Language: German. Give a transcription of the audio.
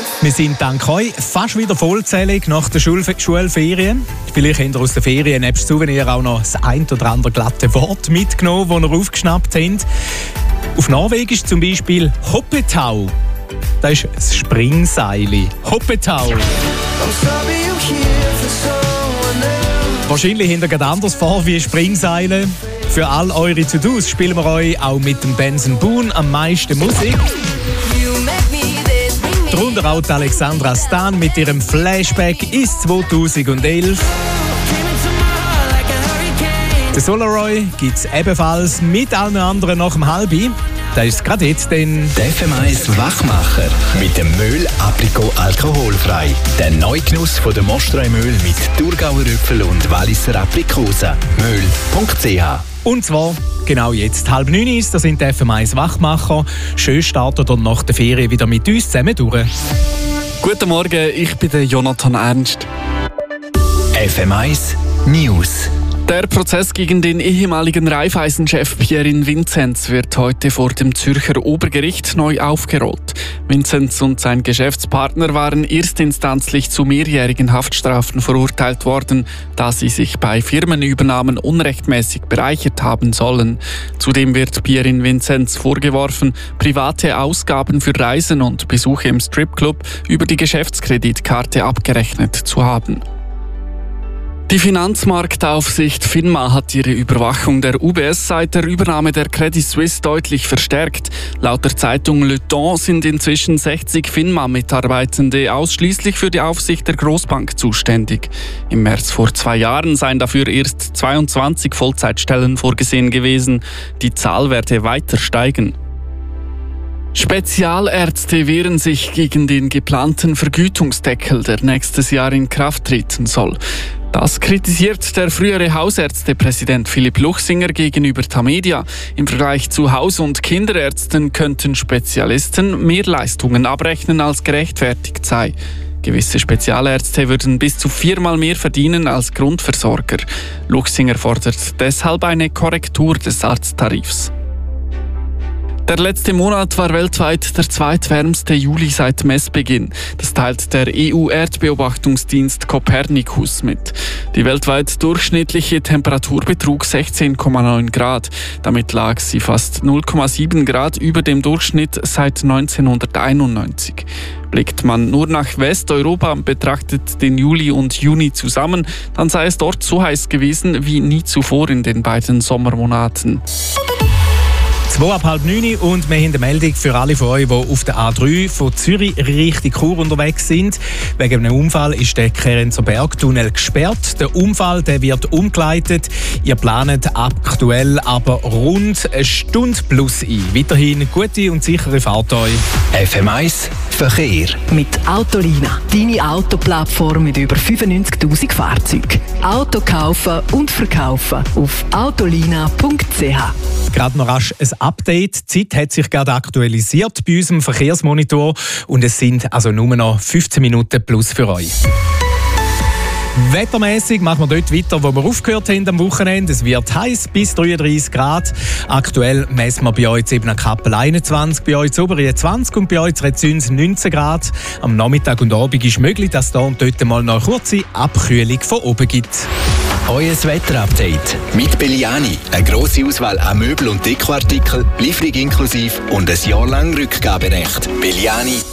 Wir sind dank euch fast wieder vollzählig nach der Schulferien. Vielleicht habt ihr aus der Ferien nebst Souvenir auch noch das ein oder andere glatte Wort mitgenommen, das ihr aufgeschnappt habt. Auf Norwegisch zum Beispiel Hoppetau. Das ist das Springseil. Hoppetau. Wahrscheinlich habt ihr gerade anders vor wie Springseile. Für all eure To-Dos spielen wir euch auch mit dem Benson Boone am meisten Musik. Darunter auch Alexandra Stan mit ihrem Flashback ins 2011. Den Solaroy gibt es ebenfalls mit allen anderen nach dem Halbi. Das ist gerade jetzt denn. Der FM1 Wachmacher mit dem Möhl Aprikot alkoholfrei. Der Neugenuss von der Mostreu-Möhl mit Thurgauer Äpfel und Walliser Aprikosen. Möhl.ch. Und zwar genau jetzt, 8:30, das sind die FM1 Wachmacher. Schön startet und nach der Ferien wieder mit uns zusammen durch. Guten Morgen, ich bin der Jonathan Ernst. FM1 News. Der Prozess gegen den ehemaligen Raiffeisen-Chef Pierin Vinzenz wird heute vor dem Zürcher Obergericht neu aufgerollt. Vinzenz und sein Geschäftspartner waren erstinstanzlich zu mehrjährigen Haftstrafen verurteilt worden, da sie sich bei Firmenübernahmen unrechtmäßig bereichert haben sollen. Zudem wird Pierin Vinzenz vorgeworfen, private Ausgaben für Reisen und Besuche im Stripclub über die Geschäftskreditkarte abgerechnet zu haben. Die Finanzmarktaufsicht FINMA hat ihre Überwachung der UBS seit der Übernahme der Credit Suisse deutlich verstärkt. Laut der Zeitung Le Temps sind inzwischen 60 FINMA-Mitarbeitende ausschließlich für die Aufsicht der Großbank zuständig. Im März vor 2 Jahren seien dafür erst 22 Vollzeitstellen vorgesehen gewesen. Die Zahl werde weiter steigen. Spezialärzte wehren sich gegen den geplanten Vergütungsdeckel, der nächstes Jahr in Kraft treten soll. Das kritisiert der frühere Hausärztepräsident Philipp Luchsinger gegenüber Tamedia. Im Vergleich zu Haus- und Kinderärzten könnten Spezialisten mehr Leistungen abrechnen, als gerechtfertigt sei. Gewisse Spezialärzte würden bis zu 4-mal mehr verdienen als Grundversorger. Luchsinger fordert deshalb eine Korrektur des Arzttarifs. Der letzte Monat war weltweit der zweitwärmste Juli seit Messbeginn. Das teilt der EU-Erdbeobachtungsdienst Copernicus mit. Die weltweit durchschnittliche Temperatur betrug 16,9 Grad. Damit lag sie fast 0,7 Grad über dem Durchschnitt seit 1991. Blickt man nur nach Westeuropa und betrachtet den Juli und Juni zusammen, dann sei es dort so heiß gewesen wie nie zuvor in den beiden Sommermonaten. 8:30 und wir haben eine Meldung für alle von euch, die auf der A3 von Zürich Richtung Chur unterwegs sind. Wegen einem Unfall ist der Kerenzer Bergtunnel gesperrt. Der Unfall wird umgeleitet. Ihr plant aktuell aber rund eine Stunde plus ein. Weiterhin gute und sichere Fahrt euch. FM1 Verkehr. Mit Autolina, deine Autoplattform mit über 95'000 Fahrzeugen. Auto kaufen und verkaufen auf autolina.ch. Gerade noch rasch ein Update. Die Zeit hat sich gerade aktualisiert bei unserem Verkehrsmonitor und es sind also nur noch 15 Minuten plus für euch. Wettermäßig machen wir dort weiter, wo wir aufgehört haben am Wochenende. Es wird heiß bis 33 Grad. Aktuell messen wir bei euch in Kappel 21, bei euch in Oberien 20 und bei euch in Rezüns 19 Grad. Am Nachmittag und Abend ist möglich, dass es da und dort mal noch eine kurze Abkühlung von oben gibt. Euer Wetterupdate mit Belliani. Eine grosse Auswahl an Möbel- und Dekoartikeln, Lieferung inklusive und ein Jahr lang Rückgaberecht. Belliani.ch